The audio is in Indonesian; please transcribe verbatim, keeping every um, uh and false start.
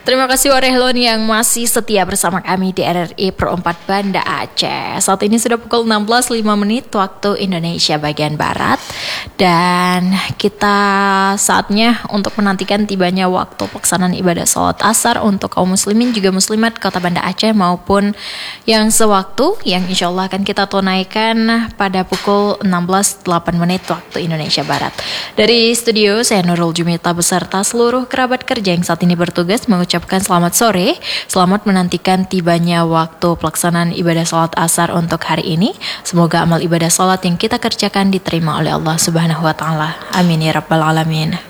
Terima kasih Warehlon yang masih setia bersama kami di R R I Pro empat Banda Aceh. Saat ini sudah pukul enam belas lewat lima menit waktu Indonesia bagian Barat. Dan kita saatnya untuk menantikan tibanya waktu pelaksanaan ibadah sholat asar untuk kaum muslimin juga muslimat Kota Banda Aceh maupun yang sewaktu yang insya Allah akan kita tunaikan pada pukul enam belas lewat delapan menit waktu Indonesia Barat. Dari studio saya Nurul Jumita beserta seluruh kerabat kerja yang saat ini bertugas mengucapkan selamat sore, selamat menantikan tibanya waktu pelaksanaan ibadah sholat asar untuk hari ini. Semoga amal ibadah sholat yang kita kerjakan diterima oleh Allah Subhanahu wa Ta'ala. Amin ya Rabbal Alamin.